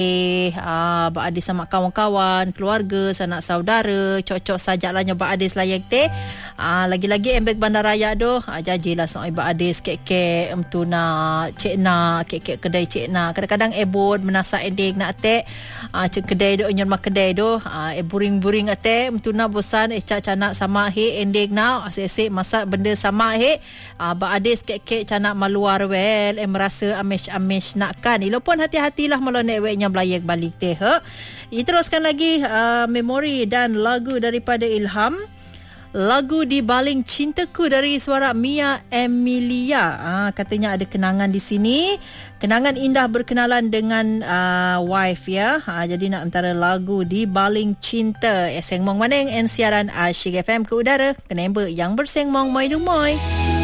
Beradis sama kawan-kawan, keluarga, sanak saudara, cocok sajaklahnya beradis layak teh. Lagi-lagi embek bandaraya doh, jajilah sok beradis kek-kek emtuna cekna, kek-kek kedai cekna. Kadang-kadang ebod menasa ending nak teh. Cek kedai doh nyon mak kedai doh, buring-buring ate emtuna bosan canak sama he ending now, asik-asik masak benda sama he. Beradis kek-kek canak maluar well, merasa amesh-amesh nak kan. Ilopun hati-hatilah melonek weknya belayak balik teh. Teruskan lagi memori dan lagu daripada Ilham. Lagu Di Baling Cintaku dari suara Mia Emilia. Katanya ada kenangan di sini. Kenangan indah berkenalan dengan wife ya. Jadi nak antara lagu Di Baling Cinta. Sengmong maneng and siaran Asyik FM ke udara. Kenapa yang bersengmong moi-dumoi.